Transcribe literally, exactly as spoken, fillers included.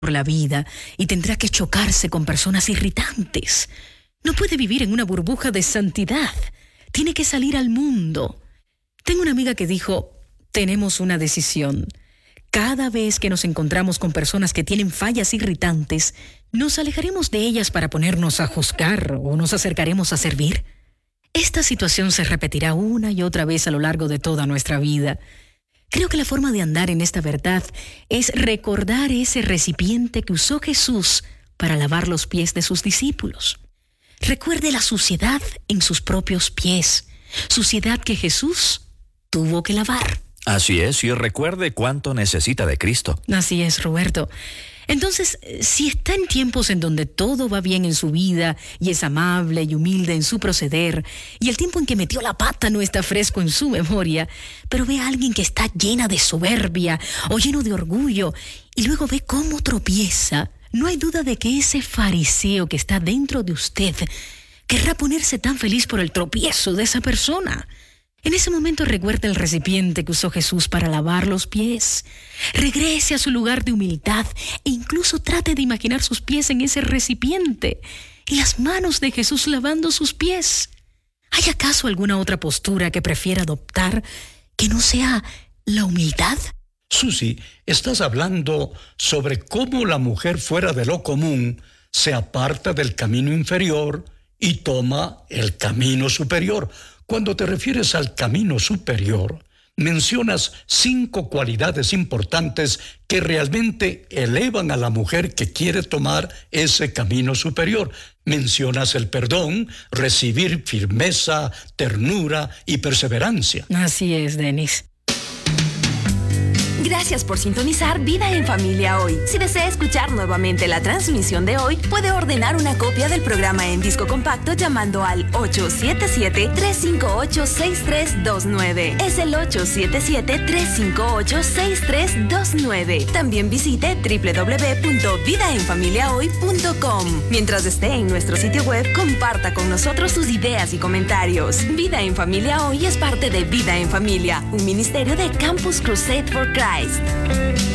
por la vida y tendrá que chocarse con personas irritantes. No puede vivir en una burbuja de santidad. Tiene que salir al mundo. Tengo una amiga que dijo, tenemos una decisión. Cada vez que nos encontramos con personas que tienen fallas irritantes, ¿nos alejaremos de ellas para ponernos a juzgar o nos acercaremos a servir? Esta situación se repetirá una y otra vez a lo largo de toda nuestra vida. Creo que la forma de andar en esta verdad es recordar ese recipiente que usó Jesús para lavar los pies de sus discípulos. Recuerde la suciedad en sus propios pies, suciedad que Jesús tuvo que lavar. Así es, y recuerde cuánto necesita de Cristo. Así es, Roberto. Entonces, si está en tiempos en donde todo va bien en su vida y es amable y humilde en su proceder, y el tiempo en que metió la pata no está fresco en su memoria, pero ve a alguien que está llena de soberbia o lleno de orgullo y luego ve cómo tropieza, no hay duda de que ese fariseo que está dentro de usted querrá ponerse tan feliz por el tropiezo de esa persona. En ese momento recuerde el recipiente que usó Jesús para lavar los pies. Regrese a su lugar de humildad e incluso trate de imaginar sus pies en ese recipiente y las manos de Jesús lavando sus pies. ¿Hay acaso alguna otra postura que prefiera adoptar que no sea la humildad? Susi, estás hablando sobre cómo la mujer fuera de lo común se aparta del camino inferior y toma el camino superior. Cuando te refieres al camino superior, mencionas cinco cualidades importantes que realmente elevan a la mujer que quiere tomar ese camino superior. Mencionas el perdón, recibir firmeza, ternura y perseverancia. Así es, Denis. Gracias por sintonizar Vida en Familia hoy. Si desea escuchar nuevamente la transmisión de hoy, puede ordenar una copia del programa en disco compacto llamando al ocho siete siete, tres cinco ocho, seis tres dos nueve. Es el ocho siete siete, tres cinco ocho, seis tres dos nueve. También visite doble u doble u doble u punto vida en familia hoy punto com. Mientras esté en nuestro sitio web, comparta con nosotros sus ideas y comentarios. Vida en Familia Hoy es parte de Vida en Familia, un ministerio de Campus Crusade for Christ.